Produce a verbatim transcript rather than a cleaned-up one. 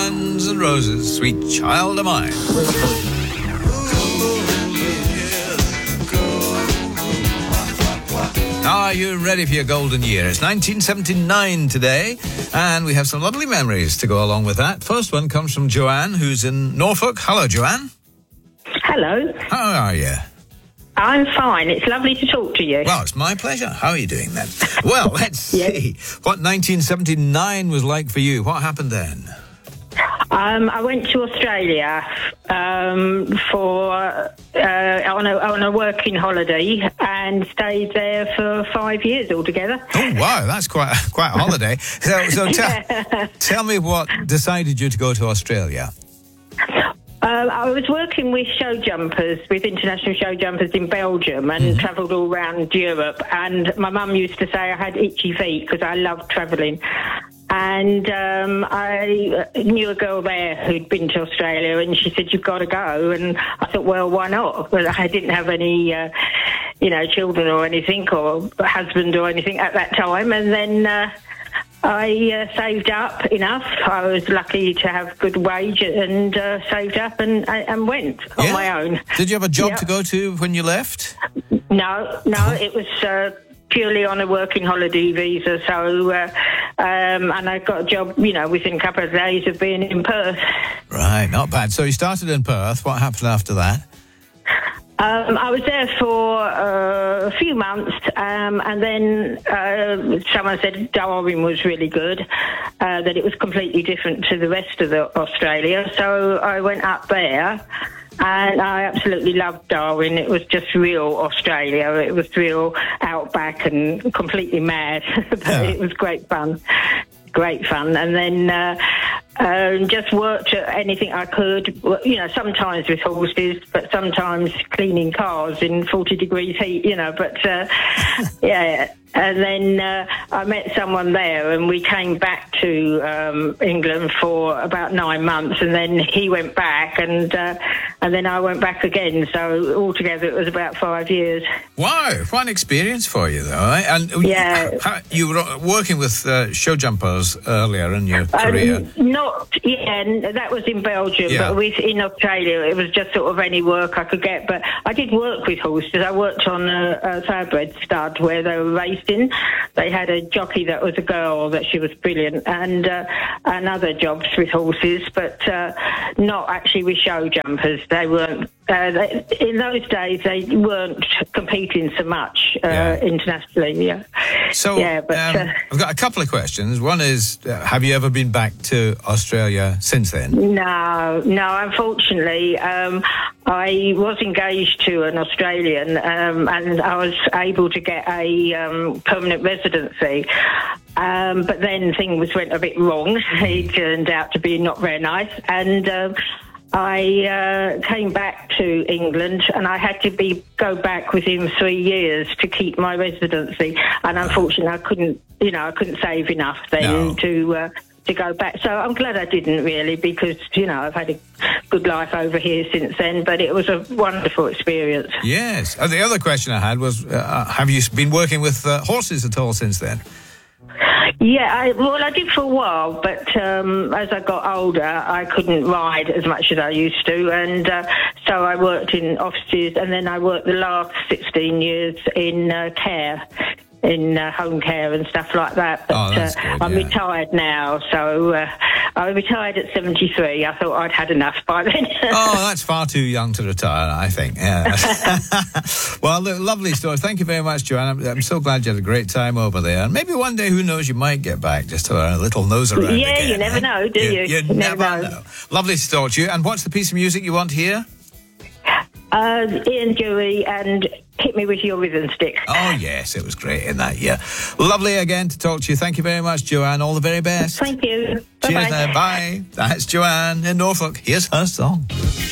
Guns N' Roses, Sweet Child of Mine. Are you ready for your golden year? It's nineteen seventy-nine today, and we have some lovely memories to go along with that. First one comes from Joanne, who's in Norfolk. Hello, Joanne. Hello. How are you? I'm fine. It's lovely to talk to you. Well, it's my pleasure. How are you doing then? Well, let's Yes. see what nineteen seventy-nine was like for you. What happened then? Um, I went to Australia um, for uh, on, a, on a working holiday and stayed there for five years altogether. Oh, wow, that's quite quite a holiday. So, so tell, Yeah. tell me what decided you to go to Australia. Um, I was working with show jumpers, with international show jumpers in Belgium, and Mm-hmm. travelled all around Europe. And my mum used to say I had itchy feet because I loved travelling. And um, I knew a girl there who'd been to Australia, and she said, "You've got to go." And I thought, well, why not? But I didn't have any, uh, you know, children or anything, or a husband or anything at that time. And then uh, I uh, saved up enough. I was lucky to have good wage and uh, saved up and and went on Yeah? my own. Did you have a job Yeah. to go to when you left? No, no, it was uh, purely on a working holiday visa. So, uh, um, and I got a job, you know, within a couple of days of being in Perth. Right, not bad. So you started in Perth. What happened after that? Um, I was there for uh, a few months, um, and then uh, someone said Darwin was really good, uh, that it was completely different to the rest of the Australia. So I went up there, and I absolutely loved Darwin. It was just real Australia. It was real outback and completely mad, but Yeah. it was great fun. Great fun. And then uh, um, just worked at anything I could, you know, sometimes with horses, but sometimes cleaning cars in forty degrees heat, you know, but uh, yeah. And then uh, I met someone there, and we came back to um, England for about nine months, and then he went back, and uh, and then I went back again. So altogether, it was about five years. Wow, what an experience for you, though. Eh? And Yeah. how, you were working with uh, show jumpers earlier in your career. Um, not, yeah, and that was in Belgium, Yeah. but with in Australia, it was just sort of any work I could get. But I did work with horses. I worked on a, a thoroughbred stud where they were racing. They had a jockey that was a girl, that she was brilliant, and uh, and other jobs with horses, but uh, not actually with show jumpers. They weren't. Uh, they, in those days, they weren't competing so much uh, Yeah. internationally. Yeah. So yeah, but, um, uh, I've got a couple of questions. One is, uh, have you ever been back to Australia since then? No, no. Unfortunately, um, I was engaged to an Australian, um, and I was able to get a um, permanent residency. Um, but then things went a bit wrong. He turned out to be not very nice, and um, I uh, came back to England, and I had to be go back within three years to keep my residency. And unfortunately, I couldn't. You know, I couldn't save enough then No. to. Uh, to go back. So I'm glad I didn't really, because, you know, I've had a good life over here since then, but it was a wonderful experience. Yes. And the other question I had was, uh, have you been working with uh, horses at all since then? Yeah, I, well, I did for a while, but um, as I got older, I couldn't ride as much as I used to, and uh, so I worked in offices, and then I worked the last sixteen years in uh, care. in uh, home care and stuff like that. But Oh, that's uh, good, I'm yeah. retired now, so uh, I retired at seventy-three. I thought I'd had enough by then. Oh, that's far too young to retire, I think. Yeah. Well, look, lovely story. Thank you very much, Joanne. I'm, I'm so glad you had a great time over there. And maybe one day, who knows, you might get back just to a little nose around Yeah, again, you never eh? know, do you? You, You never, never know. know. Lovely to talk to you. And what's the piece of music you want to hear? Uh, Ian Dury and Hit Me With Your Rhythm Stick. Oh, yes, it was great in that, yeah. Lovely again to talk to you. Thank you very much, Joanne. All the very best. Thank you. Cheers Bye-bye. now. Bye. That's Joanne in Norfolk. Here's her song.